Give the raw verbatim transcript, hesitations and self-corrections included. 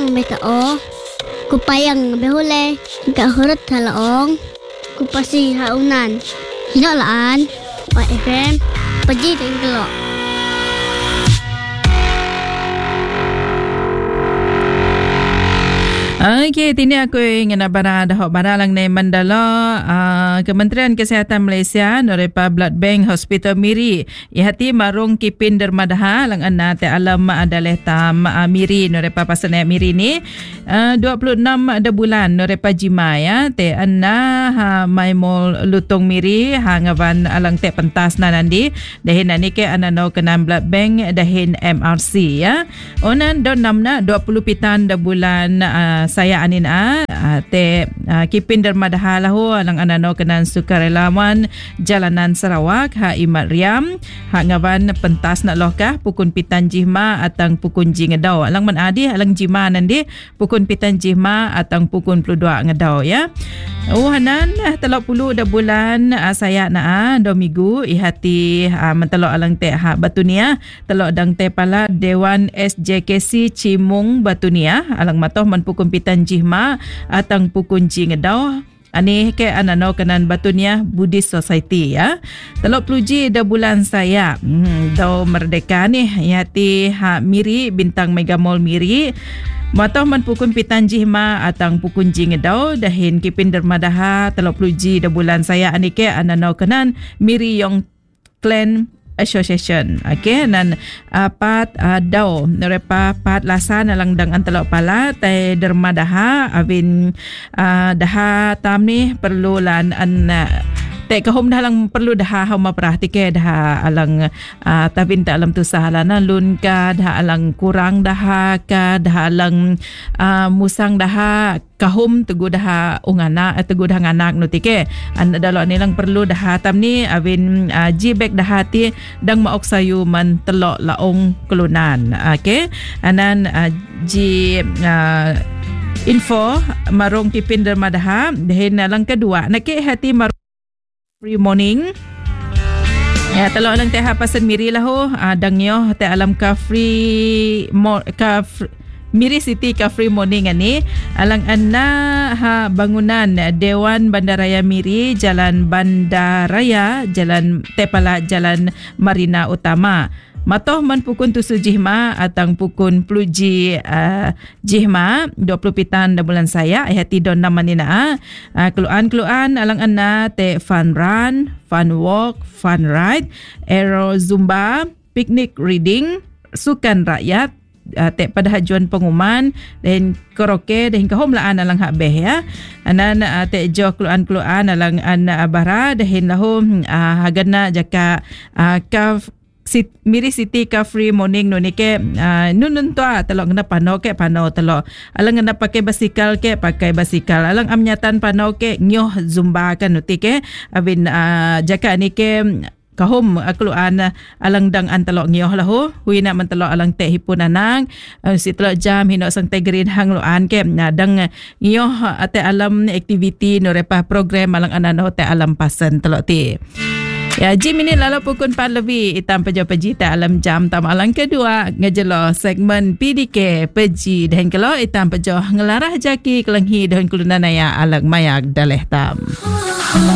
Kupayang betao. Kupayang behule. Gak hurut halaong. Kupasi haunan. Hinalaan. O F M. Pergi dan gelok. Okey, tini aku ingin bara dah bara lang ni Mandala uh, Kementerian Kesihatan Malaysia norepa Blood Bank Hospital Miri ihati marung kipin dermadaha lang anna te alam adalah tam uh, Miri norepa pasane Miri ni uh, dua puluh enam ada bulan norepa jima ya te anna ha maimol lutong Miri ha ngawan alang te pentas na nandi dahin ani ke anano kenan Blood Bank dahin M R C ya onan don namna dua puluh pitan da bulan uh, saya anin a uh, te uh, kipin dermadaha lahu alang anano kenan sukarelawan jalanan Sarawak ha Imat Riam ha ngawan pentas nak lokah pukun pitan jihma atang pukun ji ngedau alang man adi alang jima nandi pukun pitan jihma atang pukun puluh dua ngedau ya oh hanan telok puluh da bulan uh, saya na a do minggu ihati uh, mentelok alang te ha Batunia telok dang te pala Dewan S J K C Cimung Batunia alang matoh man pukun pitan jihma atang pukun ji ngedau ani ke anano kanan Batunia Buddhist Society ya telok peluji da bulan saya hmm, do merdeka ni ihati ha Miri bintang Mega Mall Miri matoh man pukun pitan jihma atang pukun ji ngedau dahin kipin dermadaha telok peluji da bulan saya ani ke anano kanan Miri Yong Clan Association. Okay, dan uh, pat uh, daw nerepa pat lasan alang dang antelok pala tay dermadaha avin uh, daha tam ni perlu lan an uh, te kahom dah lang perlu dah hau maprahtike dah alang uh, tabin ta alam tu sahalana lun ka dah alang kurang dah ka dah alang uh, musang dah kahum teguh dah ungana teguh dah nganak nutike an dalok ni lang perlu dah tam ni avin uh, jibek dah hati dang maok sayu man telok laong kelunan. Okay, anan uh, ji uh, info marong kipin dermadaha dahin lang kedua nake hati marong free morning ya telok lang teh pasan Miri lah ho adang yo te alam ka free mo, ka fr, Miri City ka free morning ani alang anna ha bangunan Dewan Bandaraya Miri Jalan Bandaraya Jalan Tepala Jalan Marina Utama matoh man pukun tujuh jihma atang pukun peluji uh, jihma dua puluh pitan da bulan saya ihati don namanina uh, keluan-keluan alang anna te fun run, fun walk, fun ride, aero zumba, picnic reading, sukan rakyat uh, te pada hajuan pengumuman dan karaoke dan kahom laan alang hak beh ya anan uh, te jo keluan-keluan alang an uh, bara dahin lahum uh, hagana jaka uh, ka Miri City ka free morning no ni ke uh, nunun to telok ngena pano ke pano telok alang ngena pakai basikal ke pakai basikal alang amnyatan pano ke nyoh zumba kan nuti ke abin uh, jaka ni ke kahom keluan alang dang antelok nyoh lahu hui nak mentelok alang teh hipun anang uh, si telok jam hino sang teh green hang loan ke nah dang nyoh ate alam aktiviti no repa program alang anano te alam pasen telok ti. Ya, jim ini lalu pukul empat lebih itam pejo peji ta alam jam tam alang kedua ngejelo segmen P D K peji dan kalau itam pejo ngelarah jaki kelenghi dan kulunanaya alang mayak daleh tam.